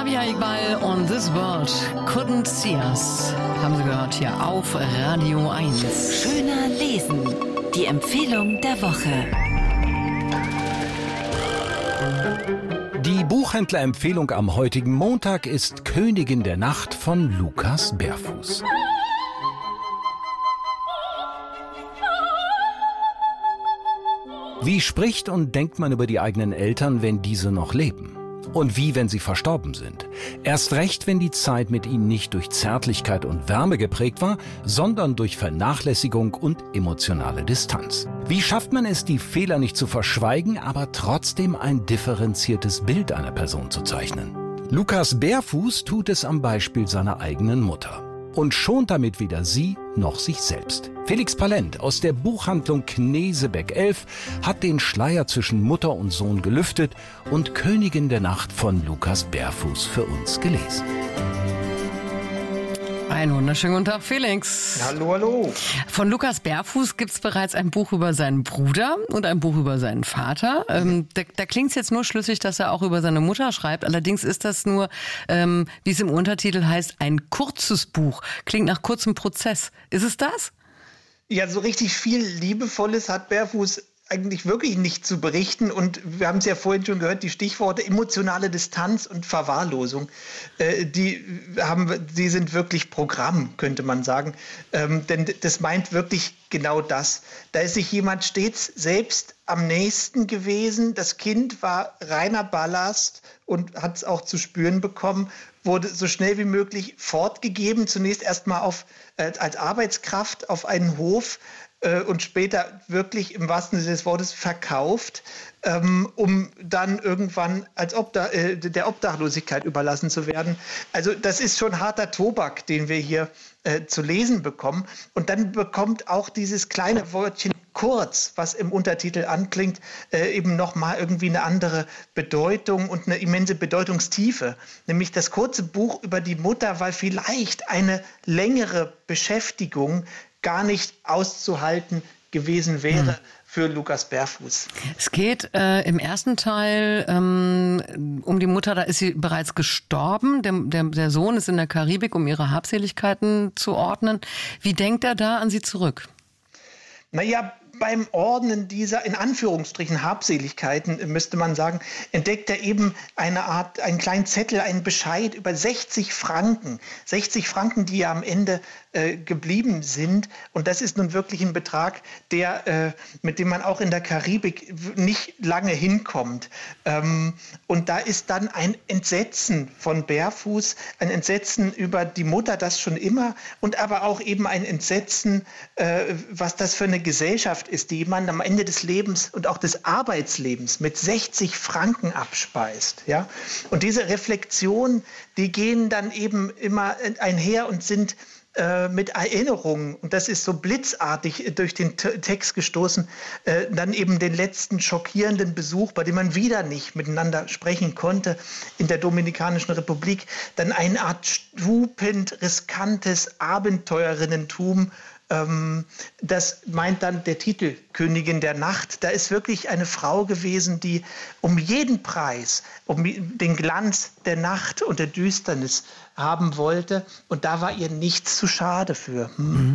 Rabia Iqbal und This World Couldn't See Us. Haben Sie gehört hier auf Radio 1. Schöner lesen. Die Empfehlung der Woche. Die Buchhändlerempfehlung am heutigen Montag ist Königin der Nacht von Lukas Berfuß. Wie spricht und denkt man über die eigenen Eltern, wenn diese noch leben? Und wie, wenn sie verstorben sind? Erst recht, wenn die Zeit mit ihnen nicht durch Zärtlichkeit und Wärme geprägt war, sondern durch Vernachlässigung und emotionale Distanz. Wie schafft man es, die Fehler nicht zu verschweigen, aber trotzdem ein differenziertes Bild einer Person zu zeichnen? Lukas Berfuß tut es am Beispiel seiner eigenen Mutter. Und schont damit weder sie noch sich selbst. Felix Palent aus der Buchhandlung Knesebeck 11 hat den Schleier zwischen Mutter und Sohn gelüftet und Königin der Nacht von Lukas Berfuß für uns gelesen. Einen wunderschönen guten Tag, Felix. Hallo, hallo. Von Lukas Berfuß gibt es bereits ein Buch über seinen Bruder und ein Buch über seinen Vater. Da klingt es jetzt nur schlüssig, dass er auch über seine Mutter schreibt. Allerdings ist das nur, wie es im Untertitel heißt, ein kurzes Buch. Klingt nach kurzem Prozess. Ist es das? Ja, so richtig viel Liebevolles hat Berfuß eigentlich wirklich nicht zu berichten. Und wir haben es ja vorhin schon gehört, die Stichworte emotionale Distanz und Verwahrlosung, die sind wirklich Programm, könnte man sagen. Denn das meint wirklich genau das. Da ist sich jemand stets selbst am nächsten gewesen. Das Kind war reiner Ballast und hat es auch zu spüren bekommen, wurde so schnell wie möglich fortgegeben, zunächst erstmal als Arbeitskraft auf einen Hof, und später wirklich im wahrsten Sinne des Wortes verkauft, um dann irgendwann der Obdachlosigkeit überlassen zu werden. Also das ist schon harter Tobak, den wir hier zu lesen bekommen. Und dann bekommt auch dieses kleine Wortchen kurz, was im Untertitel anklingt, eben nochmal irgendwie eine andere Bedeutung und eine immense Bedeutungstiefe. Nämlich das kurze Buch über die Mutter, weil vielleicht eine längere Beschäftigung gar nicht auszuhalten gewesen wäre für Lukas Berfuß. Es geht im ersten Teil um die Mutter, da ist sie bereits gestorben. Der Sohn ist in der Karibik, um ihre Habseligkeiten zu ordnen. Wie denkt er da an sie zurück? Naja, beim Ordnen dieser, in Anführungsstrichen, Habseligkeiten, müsste man sagen, entdeckt er eben einen kleinen Zettel, einen Bescheid über 60 Franken. 60 Franken, die ja am Ende geblieben sind. Und das ist nun wirklich ein Betrag, mit dem man auch in der Karibik nicht lange hinkommt. Und da ist dann ein Entsetzen von Berfuß, ein Entsetzen über die Mutter, das schon immer, und aber auch eben ein Entsetzen, was das für eine Gesellschaft ist, die jemand am Ende des Lebens und auch des Arbeitslebens mit 60 Franken abspeist. Ja? Und diese Reflexionen, die gehen dann eben immer einher und sind mit Erinnerungen, und das ist so blitzartig durch den Text gestoßen, dann eben den letzten schockierenden Besuch, bei dem man wieder nicht miteinander sprechen konnte, in der Dominikanischen Republik, dann eine Art stupend riskantes Abenteurerinnentum. Das meint dann der Titel Königin der Nacht. Da ist wirklich eine Frau gewesen, die um jeden Preis, um den Glanz der Nacht und der Düsternis haben wollte. Und da war ihr nichts zu schade für.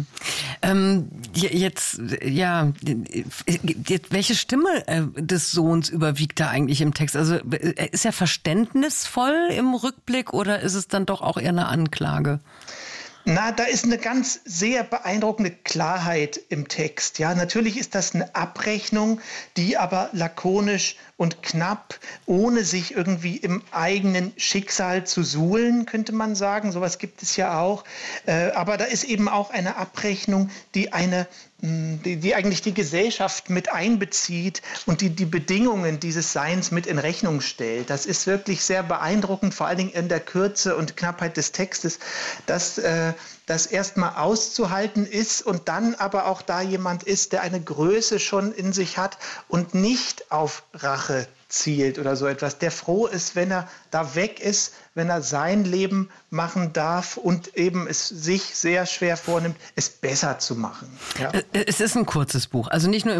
Welche Stimme des Sohns überwiegt da eigentlich im Text? Also ist er verständnisvoll im Rückblick oder ist es dann doch auch eher eine Anklage? Na, da ist eine ganz sehr beeindruckende Klarheit im Text. Ja, natürlich ist das eine Abrechnung, die aber lakonisch und knapp, ohne sich irgendwie im eigenen Schicksal zu suhlen, könnte man sagen. Sowas gibt es ja auch. Aber da ist eben auch eine Abrechnung, die eigentlich die Gesellschaft mit einbezieht und die Bedingungen dieses Seins mit in Rechnung stellt. Das ist wirklich sehr beeindruckend, vor allen Dingen in der Kürze und Knappheit des Textes, dass das erstmal auszuhalten ist und dann aber auch da jemand ist, der eine Größe schon in sich hat und nicht auf Rache zielt oder so etwas, der froh ist, wenn er da weg ist, wenn er sein Leben machen darf und eben es sich sehr schwer vornimmt, es besser zu machen. Ja. Es ist ein kurzes Buch, also nicht nur